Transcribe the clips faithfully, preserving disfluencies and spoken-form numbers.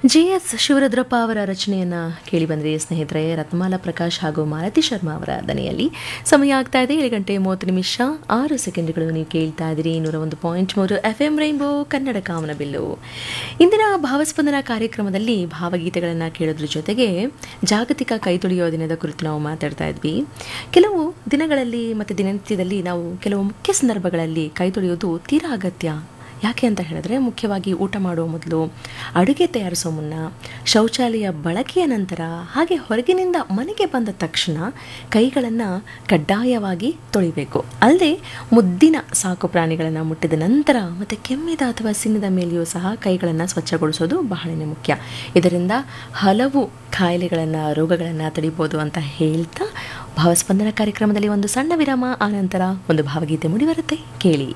G S Shivarudrappa ಅವರ ರಚನೆಯನ್ನು ಕೇಳಿ ಬಂದ್ರಿ ಸ್ನೇಹಿತರೆ. ರತ್ನಮಾಲಾ ಪ್ರಕಾಶ್ ಹಾಗೂ ಮಾಲತಿ ಶರ್ಮಾ ಅವರ ದನಿಯಲ್ಲಿ. ಸಮಯ ಆಗ್ತಾ ಇದೆ ಏಳು ಗಂಟೆ ಮೂವತ್ತು ನಿಮಿಷ ಆರು ಸೆಕೆಂಡ್ಗಳು. ನೀವು ಕೇಳ್ತಾ ಇದ್ದೀರಿ ನೂರ ಒಂದು ಪಾಯಿಂಟ್ ಮೂರು ಎಫ್ ಎಂ ರೈನ್ಬೋ ಕನ್ನಡ ಕಾಮನಬಿಲ್ಲು. ಇಂದಿನ ಭಾವಸ್ಪಂದನ ಕಾರ್ಯಕ್ರಮದಲ್ಲಿ ಭಾವಗೀತೆಗಳನ್ನು ಕೇಳೋದ್ರ ಜೊತೆಗೆ ಜಾಗತಿಕ ಕೈ ತೊಳೆಯೋ ದಿನದ ಕುರಿತು ನಾವು ಮಾತಾಡ್ತಾ ಇದ್ವಿ. ಕೆಲವು ದಿನಗಳಲ್ಲಿ ಮತ್ತು ದಿನನಿತ್ಯದಲ್ಲಿ ನಾವು ಕೆಲವು ಮುಖ್ಯ ಸಂದರ್ಭಗಳಲ್ಲಿ ಕೈ ತೊಳೆಯೋದು ತೀರಾ ಅಗತ್ಯ. ಯಾಕೆ ಅಂತ ಹೇಳಿದ್ರೆ, ಮುಖ್ಯವಾಗಿ ಊಟ ಮಾಡುವ ಮೊದಲು, ಅಡುಗೆ ತಯಾರಿಸೋ ಮುನ್ನ, ಶೌಚಾಲಯ ಬಳಕೆಯ ನಂತರ, ಹಾಗೆ ಹೊರಗಿನಿಂದ ಮನೆಗೆ ಬಂದ ತಕ್ಷಣ ಕೈಗಳನ್ನು ಕಡ್ಡಾಯವಾಗಿ ತೊಳಿಬೇಕು. ಅಲ್ಲದೆ ಮುದ್ದಿನ ಸಾಕು ಪ್ರಾಣಿಗಳನ್ನು ಮುಟ್ಟಿದ ನಂತರ ಮತ್ತು ಕೆಮ್ಮಿದ ಅಥವಾ ಸಿನ್ನಿದ ಮೇಲೆಯೂ ಸಹ ಕೈಗಳನ್ನು ಸ್ವಚ್ಛಗೊಳಿಸೋದು ಬಹಳನೇ ಮುಖ್ಯ. ಇದರಿಂದ ಹಲವು ಕಾಯಿಲೆಗಳನ್ನು, ರೋಗಗಳನ್ನು ತಡಿಬೋದು ಅಂತ ಹೇಳ್ತಾ ಭಾವಸ್ಪಂದನ ಕಾರ್ಯಕ್ರಮದಲ್ಲಿ ಒಂದು ಸಣ್ಣ ವಿರಾಮ, ಆನಂತರ ಒಂದು ಭಾವಗೀತೆ ಮೂಡಿಬರುತ್ತೆ, ಕೇಳಿ.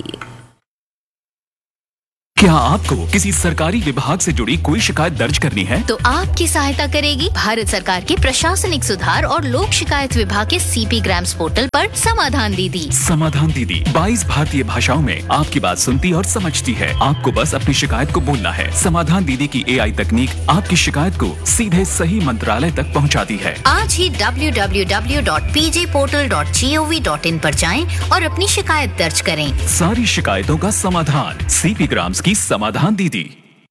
क्या आपको किसी सरकारी विभाग से जुड़ी कोई शिकायत दर्ज करनी है? तो आपकी सहायता करेगी भारत सरकार के प्रशासनिक सुधार और लोक शिकायत विभाग के सीपी ग्राम्स पोर्टल पर समाधान दीदी। समाधान दीदी बाईस भारतीय भाषाओं में आपकी बात सुनती और समझती है। आपको बस अपनी शिकायत को बोलना है। समाधान दीदी की एआई तकनीक आपकी शिकायत को सीधे सही मंत्रालय तक पहुंचाती है। आज ही W W W dot P J portal dot G O V dot in पर जाएं और अपनी शिकायत दर्ज करें। सारी शिकायतों का समाधान सीपी ग्राम्स की समाधान दीदी।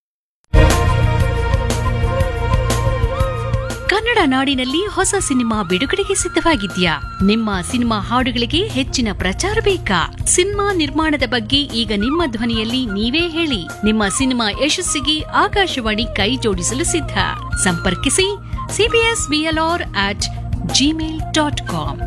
ಕನ್ನಡ ನಾಡಿನಲ್ಲಿ ಹೊಸ ಸಿನಿಮಾ ಬಿಡುಗಡೆಗೆ ಸಿದ್ಧವಾಗಿದ್ಯಾ? ನಿಮ್ಮ ಸಿನಿಮಾ ಹಾಡುಗಳಿಗೆ ಹೆಚ್ಚಿನ ಪ್ರಚಾರ ಬೇಕಾ? ಸಿನಿಮಾ ನಿರ್ಮಾಣದ ಬಗ್ಗೆ ಈಗ ನಿಮ್ಮ ಧ್ವನಿಯಲ್ಲಿ ನೀವೇ ಹೇಳಿ. ನಿಮ್ಮ ಸಿನಿಮಾ ಯಶಸ್ಸಿಗೆ ಆಕಾಶವಾಣಿ ಕೈ ಜೋಡಿಸಲು ಸಿದ್ಧ. ಸಂಪರ್ಕಿಸಿ CBS VLR at Gmail dot com.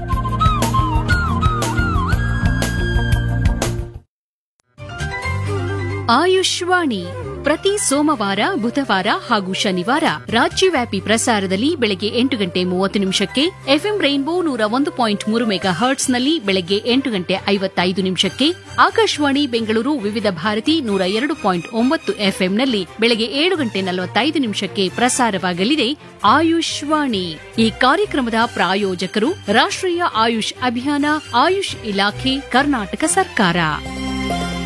Ayushvani ಪ್ರತಿ ಸೋಮವಾರ, ಬುಧವಾರ ಹಾಗೂ ಶನಿವಾರ ರಾಜ್ಯವ್ಯಾಪಿ ಪ್ರಸಾರದಲ್ಲಿ ಬೆಳಗ್ಗೆ ಎಂಟು ಗಂಟೆ ಮೂವತ್ತು ನಿಮಿಷಕ್ಕೆ, ಎಫ್ಎಂ ರೈನ್ಬೋ ನೂರ ಒಂದು ಪಾಯಿಂಟ್ ಮೂರು ಮೆಗಾ ಹರ್ಟ್ಸ್ನಲ್ಲಿ ಬೆಳಗ್ಗೆ ಎಂಟು ಗಂಟೆ ಐವತ್ತೈದು ನಿಮಿಷಕ್ಕೆ, ಆಕಾಶವಾಣಿ ಬೆಂಗಳೂರು ವಿವಿಧ ಭಾರತಿ ನೂರ ಎರಡು ಪಾಯಿಂಟ್ ಒಂಬತ್ತು ಎಫ್ಎಂನಲ್ಲಿ ಬೆಳಗ್ಗೆ ಏಳು ಗಂಟೆ ನಲವತ್ತೈದು ನಿಮಿಷಕ್ಕೆ ಪ್ರಸಾರವಾಗಲಿದೆ ಆಯುಷ್ವಾಣಿ. ಈ ಕಾರ್ಯಕ್ರಮದ ಪ್ರಾಯೋಜಕರು ರಾಷ್ಟ್ರೀಯ ಆಯುಷ್ ಅಭಿಯಾನ, ಆಯುಷ್ ಇಲಾಖೆ, ಕರ್ನಾಟಕ ಸರ್ಕಾರ.